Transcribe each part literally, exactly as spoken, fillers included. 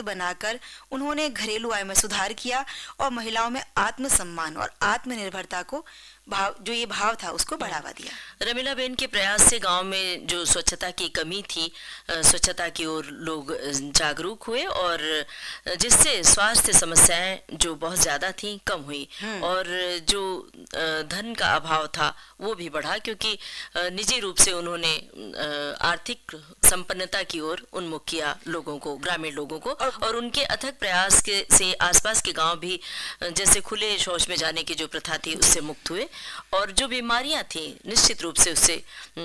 बनाकर उन्होंने घरेलू आय में सुधार किया और महिलाओं में आत्मसम्मान और आत्मनिर्भरता को भाव जो ये भाव था उसको बढ़ावा दिया। रमीला बेन के प्रयास से गांव में जो स्वच्छता की कमी थी, स्वच्छता की ओर लोग जागरूक हुए और जिससे स्वास्थ्य समस्याएं जो बहुत ज्यादा थी कम हुई और जो धन का अभाव था वो भी बढ़ा, क्योंकि निजी रूप से उन्होंने आर्थिक संपन्नता की ओर उन्मुख किया लोगों को, ग्रामीण लोगों को, और उनके अथक प्रयास के से आसपास के गांव भी जैसे खुले शौच में जाने की जो प्रथा थी उससे मुक्त हुए और जो बीमारियां थी निश्चित रूप से उससे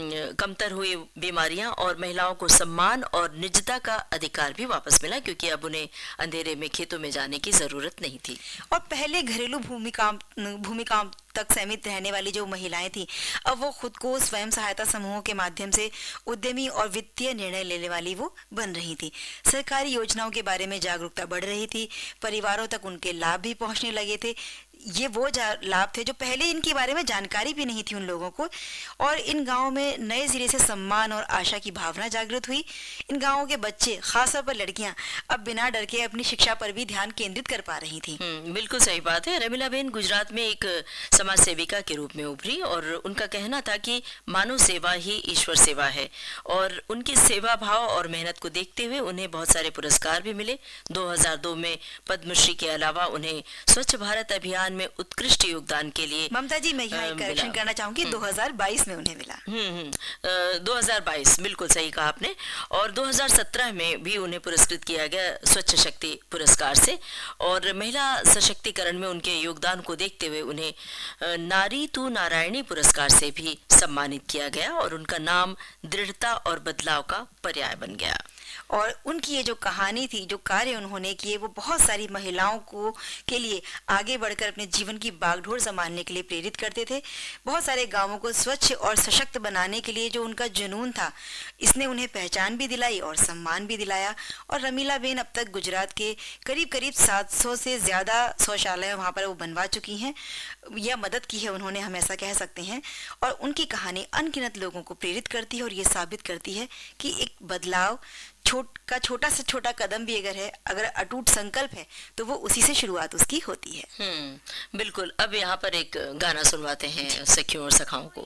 कमतर हुई बीमारियां, और महिलाओं को सम्मान और निजता का अधिकार भी वापस मिला, क्योंकि अब उन्हें अंधेरे में खेतों में जाने की जरूरत नहीं थी। और पहले घरेलू भूमिका भूमिकाओं तक सीमित रहने वाली जो महिलाएं थी, अब वो खुद को स्वयं सहायता समूहों के माध्यम से उद्यमी और वित्तीय निर्णय लेने वाली वो बन रही थी। सरकारी योजनाओं के बारे में जागरूकता बढ़ रही थी, परिवारों तक उनके लाभ भी पहुंचने लगे थे। ये वो लाभ थे जो पहले इनके बारे में जानकारी भी नहीं थी उन लोगों को, और इन गांवों में नए सिरे से सम्मान और आशा की भावना जागृत हुई। इन गांवों के बच्चे, खासतौर पर लड़कियां, अब बिना डर के अपनी शिक्षा पर भी ध्यान केंद्रित कर पा रही थी। बिल्कुल सही बात है। रमीला बेन गुजरात में एक समाज सेविका के रूप में उभरी और उनका कहना था कि मानव सेवा ही ईश्वर सेवा है, और उनकी सेवा भाव और मेहनत को देखते हुए उन्हें बहुत सारे पुरस्कार भी मिले। दो हज़ार दो में पद्मश्री के अलावा उन्हें स्वच्छ भारत अभियान में उत्कृष्ट योगदान के लिए, ममता जी मैं यहाँ करेक्शन करना चाहूंगी, दो हज़ार बाईस में उन्हें मिला। हम्म दो हज़ार बाईस, बिल्कुल सही कहा आपने। और दो हज़ार सत्रह में भी उन्हें पुरस्कृत किया गया स्वच्छ शक्ति पुरस्कार से, और महिला सशक्तिकरण में उनके योगदान को देखते हुए उन्हें नारी तू नारायणी पुरस्कार से भी सम्मानित किया गया, और उनका नाम दृढ़ता और बदलाव का पर्याय बन गया। और उनकी ये जो कहानी थी, जो कार्य उन्होंने किए, वो बहुत सारी महिलाओं को के लिए आगे बढ़कर अपने जीवन की बागडोर संभालने के लिए प्रेरित करते थे। बहुत सारे गांवों को स्वच्छ और सशक्त बनाने के लिए जो उनका जुनून था, इसने उन्हें पहचान भी दिलाई और सम्मान भी दिलाया। और रमीला बेन अब तक गुजरात के करीब करीब सात सौ से ज्यादा शौचालय वहाँ पर वो बनवा चुकी हैं, या मदद की है उन्होंने, हम ऐसा कह सकते हैं। और उनकी कहानी अनगिनत लोगों को प्रेरित करती है और ये साबित करती है कि एक बदलाव छोट का छोटा से छोटा कदम भी अगर है, अगर अटूट संकल्प है, तो वो उसी से शुरुआत उसकी होती है। हम्म बिल्कुल। अब यहाँ पर एक गाना सुनवाते हैं सखियों और सखाओं को।